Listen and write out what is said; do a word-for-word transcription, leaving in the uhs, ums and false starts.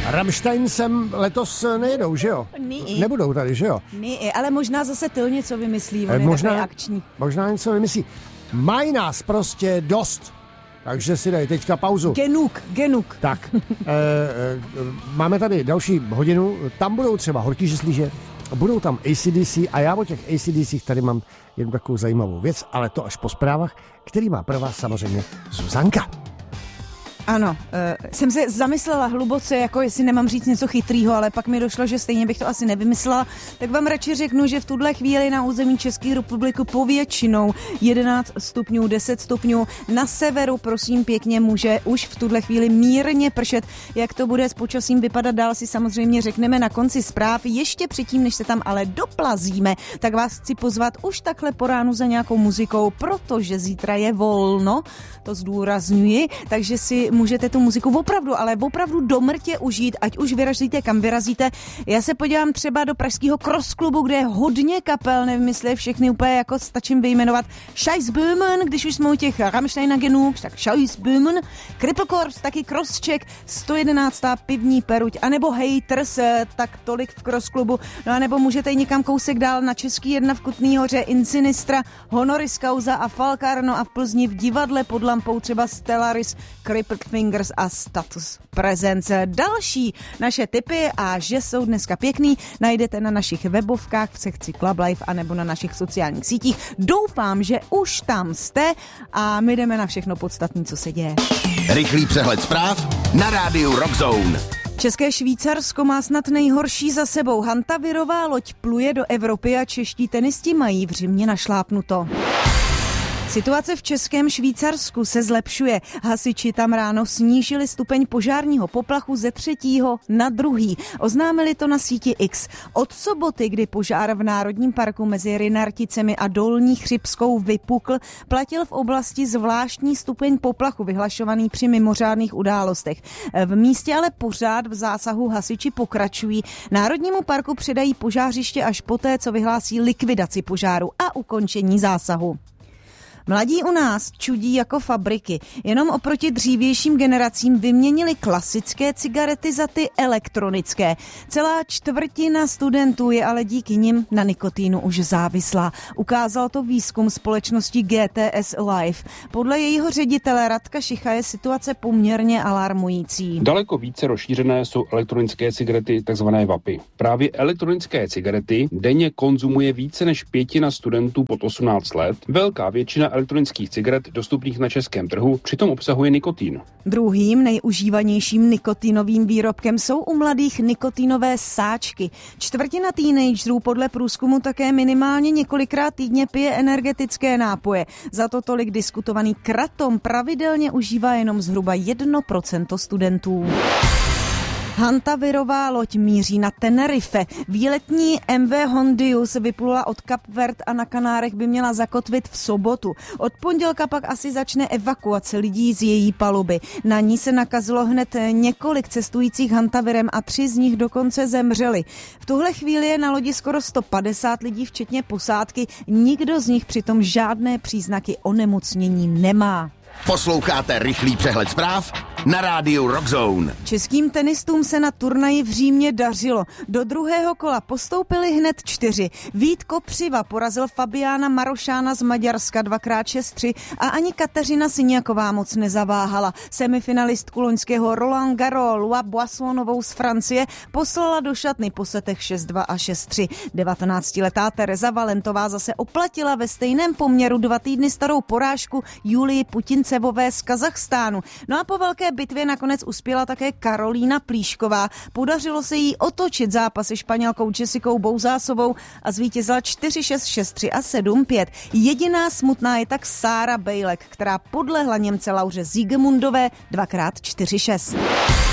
Rammstein sem letos nejedou, že jo? Ní. Nebudou tady, že jo? Ní, ale možná zase Tyl něco vymyslí, on e, je možná, takový akční. Možná něco vymyslí. Mají nás prostě dost, takže si dej teďka pauzu. Genuk, genuk. Tak, e, e, máme tady další hodinu, tam budou třeba Horký žeslíže, budou tam A C D C a já o těch A C D C tady mám jednu takovou zajímavou věc, ale to až po zprávách, který má pro vás samozřejmě Zuzanka. Ano, uh, jsem se zamyslela hluboce, jako jestli nemám říct něco chytrýho, ale pak mi došlo, že stejně bych to asi nevymyslela, tak vám radši řeknu, že v tuhle chvíli na území České republiky povětšinou jedenáct stupňů, deset stupňů, na severu prosím pěkně může už v tuhle chvíli mírně pršet. Jak to bude s počasím vypadat dál, si samozřejmě řekneme na konci zpráv. Ještě předtím, než se tam ale doplazíme, tak vás chci pozvat už takhle po ránu za nějakou muzikou, protože zítra je volno, to zdůrazňuji, takže si můžete tu muziku opravdu, ale opravdu do mrtě užít, ať už vyrazíte, kam vyrazíte. Já se podívám třeba do pražského cross klubu, kde je hodně kapel, nevím, jestli všechny úplně jako stačím vyjmenovat. Scheissböhmen, když už jsme u těch Rammsteina genug, tak Scheissböhmen, Cripple Corps, taky crosscheck, sto jedenáctá pivní peruť, anebo Haters, tak tolik v cross klubu. No a nebo můžete jít někam kousek dál na Český jedna v Kutný Hoře, Insinistra, Honoris Causa a Falcarno a v Plzni v divadle pod lampou třeba Stellaris, Crippled Fingers a Status Presence. Další naše tipy a že jsou dneska pěkný, najdete na našich webovkách v sekci Club Life anebo na našich sociálních sítích. Doufám, že už tam jste a my jdeme na všechno podstatné, co se děje. Rychlý přehled zpráv na rádiu Rock Zone. České Švýcarsko má snad nejhorší za sebou. Hantavirová loď pluje do Evropy a čeští tenisti mají v Římě našlápnuto. Situace v Českém Švýcarsku se zlepšuje. Hasiči tam ráno snížili stupeň požárního poplachu ze třetího na druhý. Oznámili to na síti X. Od soboty, kdy požár v Národním parku mezi Rynarticemi a Dolní Chřibskou vypukl, platil v oblasti zvláštní stupeň poplachu vyhlašovaný při mimořádných událostech. V místě ale pořád v zásahu hasiči pokračují. Národnímu parku předají požářiště až poté, co vyhlásí likvidaci požáru a ukončení zásahu. Mladí u nás čudí jako fabriky. Jenom oproti dřívějším generacím vyměnili klasické cigarety za ty elektronické. Celá čtvrtina studentů je ale díky nim na nikotínu už závislá. Ukázal to výzkum společnosti G T S Live. Podle jejího ředitele Radka Šicha je situace poměrně alarmující. Daleko více rozšířené jsou elektronické cigarety, takzvané vapy. Právě elektronické cigarety denně konzumuje více než pětina studentů pod osmnáct let. Velká většina elektronických cigaret dostupných na českém trhu přitom obsahuje nikotin. Druhým nejužívanějším nikotinovým výrobkem jsou u mladých nikotinové sáčky. Čtvrtina teenagerů podle průzkumu také minimálně několikrát týdně pije energetické nápoje. Za to tolik diskutovaný kratom pravidelně užívá jenom zhruba jedno procento studentů. Hantavirová loď míří na Tenerife. Výletní M V Hondius vyplula od Kap Verd a na Kanárech by měla zakotvit v sobotu. Od pondělka pak asi začne evakuace lidí z její paluby. Na ní se nakazilo hned několik cestujících Hantavirem a tři z nich dokonce zemřeli. V tuhle chvíli je na lodi skoro sto padesát lidí, včetně posádky. Nikdo z nich přitom žádné příznaky onemocnění nemá. Posloucháte rychlý přehled zpráv na rádiu Rock Zone. Českým tenistům se na turnaji v Římě dařilo. Do druhého kola postoupili hned čtyři. Vít Kopřiva porazil Fabiána Marošána z Maďarska dvakrát šest tři a ani Kateřina Syniaková moc nezaváhala. Semifinalistku loňského Roland Garros Lua Boissonovou z Francie poslala do šatny po setech šest dva a šest tři. devatenáctiletá Tereza Valentová zase oplatila ve stejném poměru dva týdny starou porážku Julii Putincevové z Kazachstánu. No a po velké bitvě nakonec uspěla také Karolína Plíšková. Podařilo se jí otočit zápas se Španělkou Jessicou Bouzásovou a zvítězila čtyři šest, šest tři a sedm pět. Jediná smutná je tak Sára Bejlek, která podlehla Němce Lauře Siegemundové dvakrát čtyři šest.